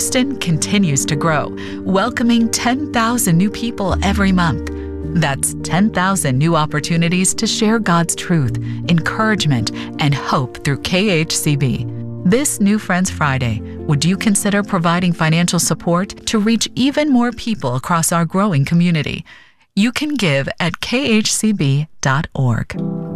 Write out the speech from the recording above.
Houston continues to grow, welcoming 10,000 new people every month. That's 10,000 new opportunities to share God's truth, encouragement, and hope through KHCB. This New Friends Friday, would you consider providing financial support to reach even more people across our growing community? You can give at khcb.org.